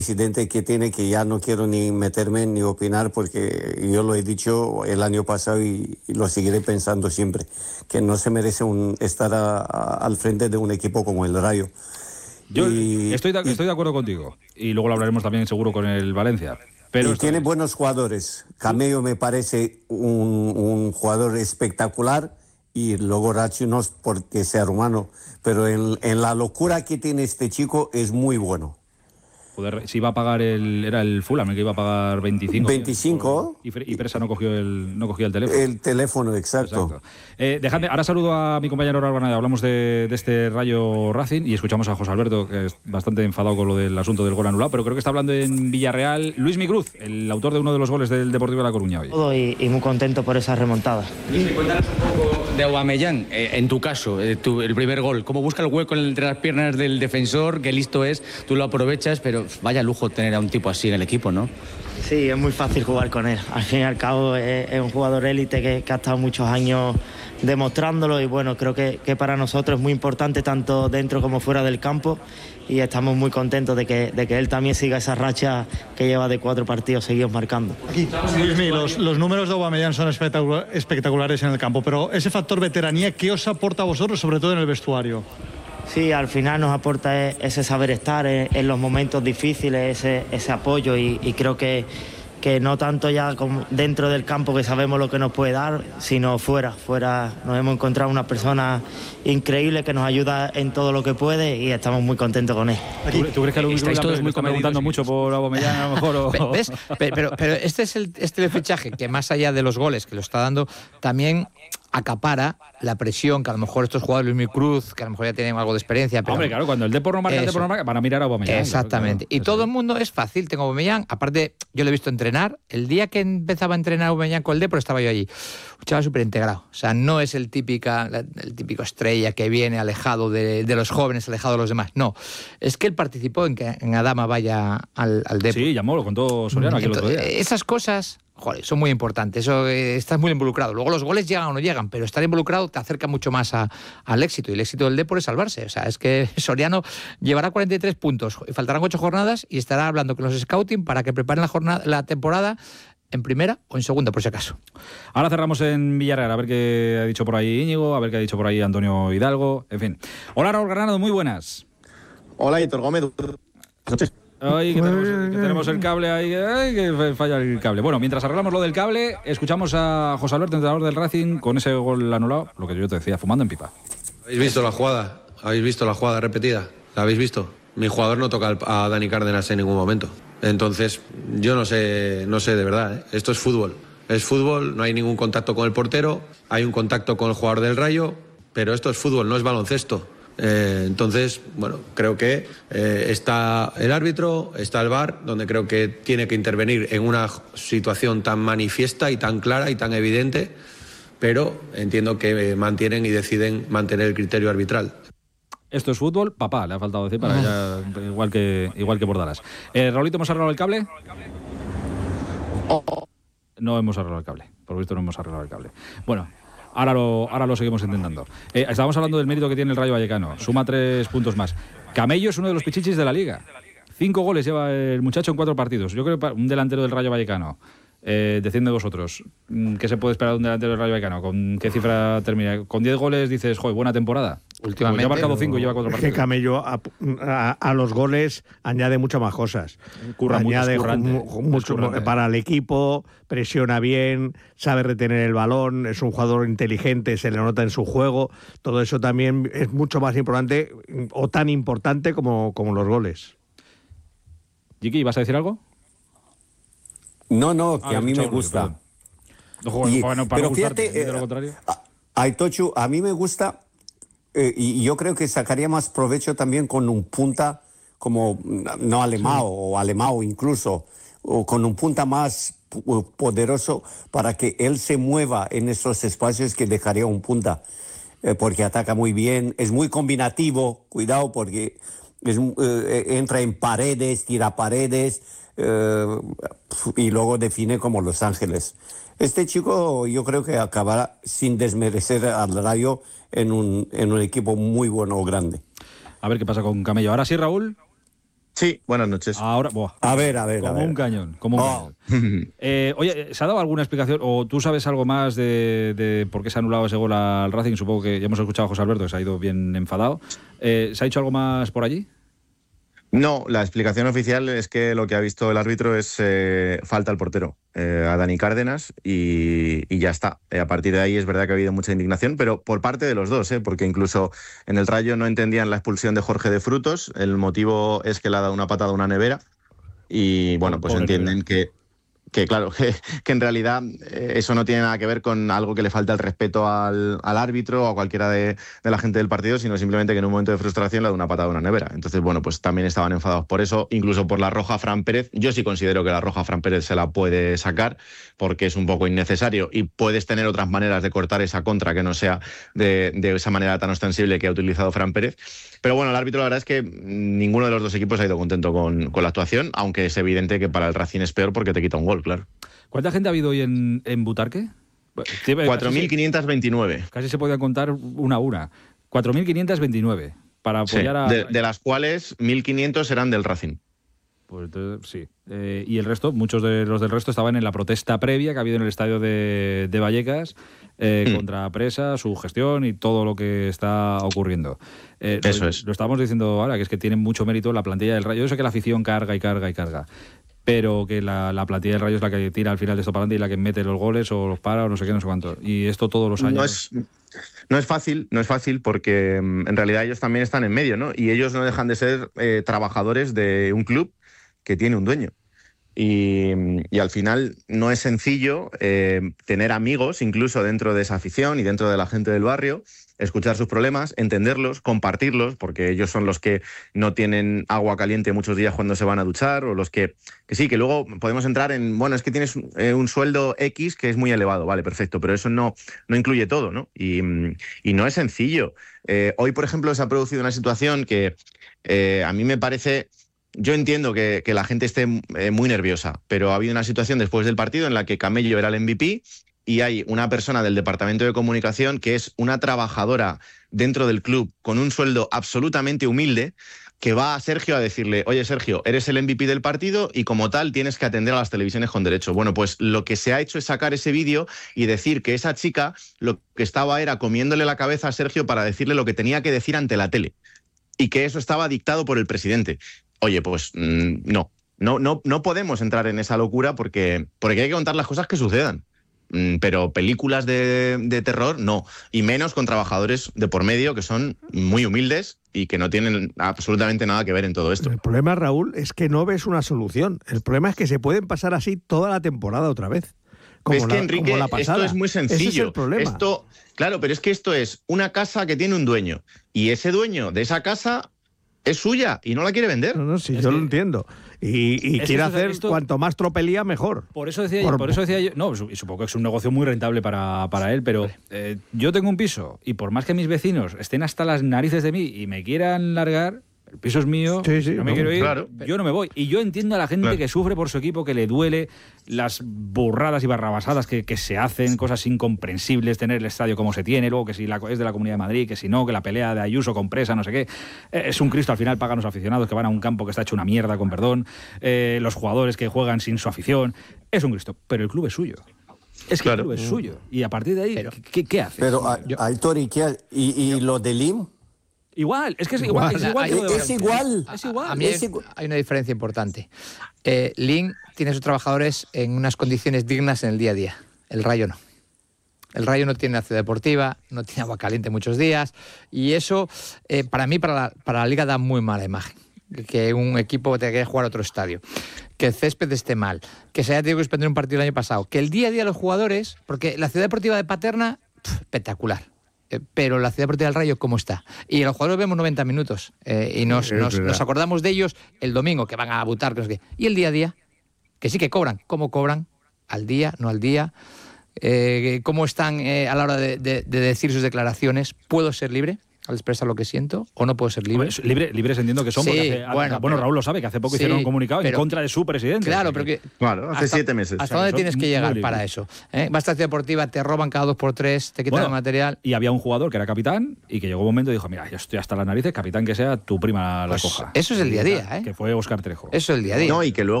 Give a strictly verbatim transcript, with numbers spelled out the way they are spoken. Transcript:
incidente que tiene, que ya no quiero ni meterme ni opinar, porque yo lo he dicho el año pasado y, y lo seguiré pensando siempre, que no se merece un, estar a, a, al frente de un equipo como el Rayo. Yo y, estoy, de, estoy de acuerdo contigo, y luego lo hablaremos también seguro con el Valencia. Pero y tiene es. buenos jugadores. Camello me parece un, un jugador espectacular, y luego Racho no es porque sea rumano, pero en, en la locura que tiene este chico es muy bueno. Poder, si iba a pagar el era el Fulham el que iba a pagar veinticinco veinticinco y, y Presa no cogió el no cogió el teléfono el teléfono exacto, exacto. Eh, dejadme, ahora saludo a mi compañero Raúl Granado. Hablamos de, de este Rayo Racing y escuchamos a José Alberto, que es bastante enfadado con lo del asunto del gol anulado, pero creo que está hablando en Villarreal Luis Migruz, el autor de uno de los goles del Deportivo de La Coruña hoy. Y, y muy contento por esa remontada. Luis, cuéntanos un poco de Aubameyang, eh, en tu caso, eh, tu, el primer gol, cómo busca el hueco entre las piernas del defensor, qué listo es, tú lo aprovechas, pero vaya lujo tener a un tipo así en el equipo, ¿no? Sí, es muy fácil jugar con él. Al fin y al cabo es, es un jugador élite que, que ha estado muchos años demostrándolo, y bueno, creo que, que para nosotros es muy importante tanto dentro como fuera del campo, y estamos muy contentos de que, de que él también siga esa racha que lleva de cuatro partidos seguidos marcando. Aquí, Luismi, los, los números de Aubameyang son espectaculares en el campo, pero ese factor veteranía, ¿qué os aporta a vosotros, sobre todo en el vestuario? Sí, al final nos aporta ese saber estar en, en los momentos difíciles, ese, ese apoyo, y, y creo que, que no tanto ya como dentro del campo, que sabemos lo que nos puede dar, sino fuera. Fuera nos hemos encontrado una persona increíble que nos ayuda en todo lo que puede, y estamos muy contentos con él. ¿Tú, ¿tú crees que lo estáis todos me, muy está preguntando mucho por Aubameyang a lo mejor? O... ¿Ves? Pero, pero, pero este es el, este es el fichaje que, más allá de los goles que lo está dando, también acapara la presión que a lo mejor estos jugadores, Luis Cruz, que a lo mejor ya tienen algo de experiencia, pero hombre, claro, cuando el Depor no marca, el Depor no marca, van a mirar a Aubameyang. Exactamente. Claro, y todo el mundo es fácil, tengo Aubameyang, aparte yo lo he visto entrenar, el día que empezaba a entrenar Aubameyang con el Depor estaba yo allí, un chaval súper integrado, o sea, no es el típica el típico estrella que viene alejado de, de los jóvenes, alejado de los demás, no, es que él participó en que en Adama vaya al, al Depor. Sí, llamó, lo contó Soriano aquí el otro día. Esas cosas, joder, son muy importantes, eso, eh, estás muy involucrado. Luego los goles llegan o no llegan, pero estar involucrado te acerca mucho más a, al éxito, y el éxito del Depor es salvarse. O sea, es que Soriano llevará cuarenta y tres puntos, faltarán ocho jornadas y estará hablando con los scouting para que preparen la jornada, la temporada en primera o en segunda, por si acaso. Ahora cerramos en Villarreal, a ver qué ha dicho por ahí Íñigo, a ver qué ha dicho por ahí Antonio Hidalgo, en fin. Hola, Raúl Granado, muy buenas. Hola, Héctor Gómez. Ay, que tenemos, que tenemos el cable ahí, ay, que falla el cable. Bueno, mientras arreglamos lo del cable, escuchamos a José Alberto, entrenador del Racing, con ese gol anulado, lo que yo te decía, fumando en pipa. ¿Habéis visto la jugada? ¿Habéis visto la jugada repetida? ¿La habéis visto? Mi jugador no toca a Dani Cárdenas en ningún momento. Entonces, yo no sé, no sé de verdad, ¿eh? Esto es fútbol. Es fútbol, no hay ningún contacto con el portero, hay un contacto con el jugador del Rayo, pero esto es fútbol, no es baloncesto. Eh, entonces, bueno, creo que eh, está el árbitro, está el V A R, donde creo que tiene que intervenir en una situación tan manifiesta y tan clara y tan evidente, pero entiendo que mantienen y deciden mantener el criterio arbitral. Esto es fútbol, papá, le ha faltado decir para ella, igual que igual que Bordalás. Eh, Raulito, ¿hemos arreglado el cable? No hemos arreglado el cable, por lo visto no hemos arreglado el cable. Bueno, Ahora lo, ahora lo seguimos intentando. Eh, estábamos hablando del mérito que tiene el Rayo Vallecano. Suma tres puntos más. Camello es uno de los pichichis de la Liga. Cinco goles lleva el muchacho en cuatro partidos. Yo creo que un delantero del Rayo Vallecano. Eh, decidme vosotros, ¿qué se puede esperar de un delantero del Rayo Vallecano? ¿Con qué cifra termina? ¿Con diez goles dices, joder, buena temporada? Últimamente. Pues ya ha marcado cinco y lleva cuatro partidos. Es que Camello a, a, a los goles añade muchas más cosas. Curra añade mucho, mu, mucho para el equipo, presiona bien, sabe retener el balón, es un jugador inteligente, se le nota en su juego. Todo eso también es mucho más importante o tan importante como, como los goles. Jiki, ¿vas a decir algo? No, no, que ah, a mí me gusta. No, y, bueno, para pero no fíjate, gustarte, eh, lo contrario. Aitochu, a mí me gusta, eh, y yo creo que sacaría más provecho también con un punta como, no Alemão, sí. o Alemão incluso, o con un punta más poderoso para que él se mueva en esos espacios que dejaría un punta, eh, porque ataca muy bien, es muy combinativo, cuidado porque es, eh, entra en paredes, tira paredes, eh, y luego define como Los Ángeles. Este chico yo creo que acabará, sin desmerecer al Rayo, en un, en un equipo muy bueno o grande. A ver qué pasa con Camello. Ahora sí, Raúl. Sí, buenas noches. Ahora, buah, A ver, a ver, como a ver. un cañón, como un Oh. cañón. Eh, oye, ¿se ha dado alguna explicación o tú sabes algo más de, de por qué se ha anulado ese gol al Racing? Supongo que ya hemos escuchado a José Alberto, que se ha ido bien enfadado. Eh, ¿Se ha dicho algo más por allí? No, la explicación oficial es que lo que ha visto el árbitro es eh, falta al portero, eh, a Dani Cárdenas, y, y ya está. Eh, a partir de ahí es verdad que ha habido mucha indignación, pero por parte de los dos, eh, porque incluso en el Rayo no entendían la expulsión de Jorge de Frutos. El motivo es que le ha dado una patada a una nevera y bueno, pues Pobre entienden nevera. que... Que claro, que, que en realidad eh, eso no tiene nada que ver con algo que le falta el respeto al, al árbitro o a cualquiera de, de la gente del partido, sino simplemente que en un momento de frustración le da una patada a una nevera. Entonces, bueno, pues también estaban enfadados por eso, incluso por la roja a Fran Pérez. Yo sí considero que la roja a Fran Pérez se la puede sacar porque es un poco innecesario y puedes tener otras maneras de cortar esa contra que no sea de, de esa manera tan ostensible que ha utilizado Fran Pérez. Pero bueno, el árbitro, la verdad es que ninguno de los dos equipos ha ido contento con, con la actuación, aunque es evidente que para el Racing es peor porque te quita un gol, claro. ¿Cuánta gente ha habido hoy en, en Butarque? cuatro mil quinientos veintinueve. Casi, casi se podía contar una a una. cuatro mil quinientos veintinueve para Sí, apoyar a... de, de las cuales mil quinientos eran del Racing. Pues entonces, sí. Eh, y el resto, muchos de los del resto estaban en la protesta previa que ha habido en el estadio de, de Vallecas eh, mm. contra Presa, su gestión y todo lo que está ocurriendo. Eh, Eso lo, es. Lo estábamos diciendo ahora, que es que tiene mucho mérito la plantilla del Rayo. Yo sé que la afición carga y carga y carga, pero que la, la plantilla del Rayo es la que tira al final de esto para adelante y la que mete los goles o los para o no sé qué, no sé cuánto. Y esto todos los años. No es, no es fácil, no es fácil porque en realidad ellos también están en medio, ¿no? Y ellos no dejan de ser eh, trabajadores de un club que tiene un dueño. Y, y al final no es sencillo eh, tener amigos incluso dentro de esa afición y dentro de la gente del barrio, escuchar sus problemas, entenderlos, compartirlos, porque ellos son los que no tienen agua caliente muchos días cuando se van a duchar, o los que, que sí, que luego podemos entrar en, bueno, es que tienes eh, un sueldo X que es muy elevado, vale, perfecto, pero eso no, no incluye todo, ¿no? Y, y no es sencillo. Eh, hoy, por ejemplo, se ha producido una situación que eh, a mí me parece... Yo entiendo que, que la gente esté eh, muy nerviosa, pero ha habido una situación después del partido en la que Camello era el M V P y hay una persona del departamento de comunicación que es una trabajadora dentro del club con un sueldo absolutamente humilde que va a Sergio a decirle, oye Sergio, eres el M V P del partido y como tal tienes que atender a las televisiones con derecho. Bueno, pues lo que se ha hecho es sacar ese vídeo y decir que esa chica lo que estaba era comiéndole la cabeza a Sergio para decirle lo que tenía que decir ante la tele y que eso estaba dictado por el presidente. Oye, pues mmm, no, no, no, no podemos entrar en esa locura porque, porque hay que contar las cosas que sucedan. Mm, pero películas de, de terror, no. Y menos con trabajadores de por medio que son muy humildes y que no tienen absolutamente nada que ver en todo esto. El problema, Raúl, es que no ves una solución. El problema es que se pueden pasar así toda la temporada otra vez. Como es que, la, Enrique, como la pasada. esto es muy sencillo. Ese es el problema. Esto, claro, pero es que esto es una casa que tiene un dueño y ese dueño de esa casa es suya y no la quiere vender. No, no, sí, es yo que, lo entiendo. Y, y quiere hacer esto, cuanto más tropelía, mejor. Por eso decía, por, yo, por eso decía yo, no, y supongo que es un negocio muy rentable para, para él, pero eh, yo tengo un piso y por más que mis vecinos estén hasta las narices de mí y me quieran largar, el piso es mío, sí, sí, no me no, quiero ir, claro. yo no me voy. Y yo entiendo a la gente claro. que sufre por su equipo, que le duele las burradas y barrabasadas que, que se hacen, cosas incomprensibles, tener el estadio como se tiene, luego que si la, es de la Comunidad de Madrid, que si no, que la pelea de Ayuso con Presa, no sé qué. Eh, es un Cristo, al final pagan los aficionados que van a un campo que está hecho una mierda, con perdón, eh, los jugadores que juegan sin su afición. Es un Cristo, pero el club es suyo. Es que claro. el club es suyo. Y a partir de ahí, pero, ¿qué, qué hace? Pero, Aitor, ¿y, qué, y, y lo de Lim? Igual, es que es igual. Es igual. Es, es igual. Es igual. A mí es, hay una diferencia importante. Eh, Lin tiene a sus trabajadores en unas condiciones dignas en el día a día. El Rayo no. El Rayo no tiene la ciudad deportiva, no tiene agua caliente muchos días. Y eso, eh, para mí, para la, para la Liga da muy mala imagen. Que un equipo tenga que jugar a otro estadio. Que el césped esté mal. Que se haya tenido que suspender un partido el año pasado. Que el día a día de los jugadores... Porque la ciudad deportiva de Paterna, pff, espectacular. Pero la ciudad deportiva del Rayo, ¿cómo está? Y los jugadores vemos noventa minutos eh, y nos, nos, nos acordamos de ellos el domingo, que van a butar, que no sé qué. Y el día a día, que sí que cobran. ¿Cómo cobran? ¿Al día? ¿No al día? Eh, ¿Cómo están eh, a la hora de, de, de decir sus declaraciones? ¿Puedo ser libre? al expresar lo que siento, o no puedo ser libre. Hombre, libre libres entiendo que son, Sí, porque hace, bueno, bueno pero- Raúl lo sabe, que hace poco sí, hicieron un comunicado en pero- contra de su presidente. Claro, O sea pero que- que... Claro, hace hasta- siete meses. ¿Hasta O sea, dónde que tienes son que muy llegar libres. para eso? ¿Eh? Vas a Ciudad Deportiva, te roban cada dos por tres, te quitan Bueno, el material. Y había un jugador que era capitán y que llegó un momento y dijo, mira, yo estoy hasta las narices, capitán que sea, tu prima la Pues coja. eso es el día a día, ¿eh? Que fue Óscar Trejo. Eso es el día a día. No, y que luego